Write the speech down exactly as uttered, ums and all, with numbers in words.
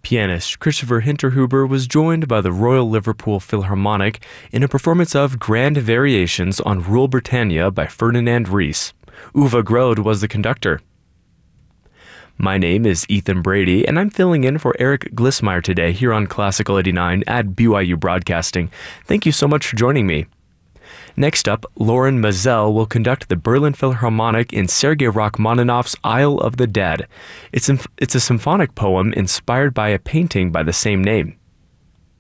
Pianist Christopher Hinterhuber was joined by the Royal Liverpool Philharmonic in a performance of Grand Variations on Rule Britannia by Ferdinand Ries. Uwe Grode was the conductor. My name is Ethan Brady, and I'm filling in for Eric Glissmeyer today here on Classical eighty-nine at B Y U Broadcasting. Thank you so much for joining me. Next up, Loren Maazel will conduct the Berlin Philharmonic in Sergei Rachmaninoff's Isle of the Dead. It's, it's a symphonic poem inspired by a painting by the same name.